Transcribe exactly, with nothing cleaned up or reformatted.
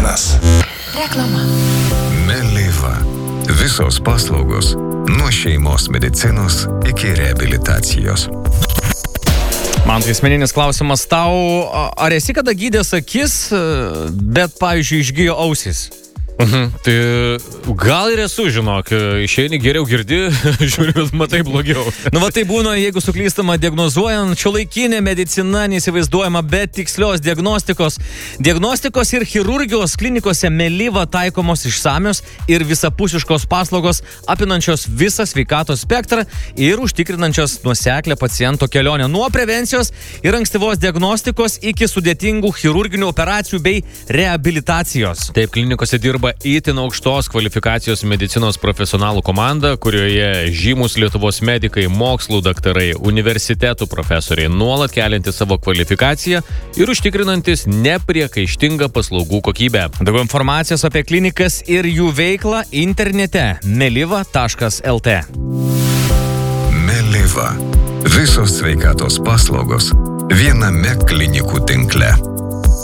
vienas. Reklama. Meliva. Visos paslaugos nuo šeimos medicinos iki reabilitacijos. Man tai asmeninis klausimas tau, ar esi kada gydęs akis, bet, pavyzdžiui, išgijo ausis? Mhm. Tai gal ir esu, žinok, išeini geriau girdi, žiūrėjus, matai blogiau. Nu, va tai būna, jeigu suklystama diagnozuojant, šiuolaikinė medicina neįsivaizduojama be tikslios diagnostikos. Diagnostikos ir chirurgijos klinikose Meliva taikomos išsamios ir visapusiškos paslaugos, apinančios visą sveikatos spektrą ir užtikrinančios nuoseklę paciento kelionę nuo prevencijos ir ankstyvos diagnostikos iki sudėtingų chirurginių operacijų bei reabilitacijos. Taip, klinikose dirba itin aukštos kvalifikacijos medicinos profesionalų komanda, kurioje žymus Lietuvos medikai, mokslų daktarai, universitetų profesoriai, nuolat keliantys savo kvalifikaciją ir užtikrinantis nepriekaištingą paslaugų kokybę. Daugiau informacijos apie klinikas ir jų veiklą internete meliva taškas lt. Meliva. Visos sveikatos paslaugos viename klinikų tinkle.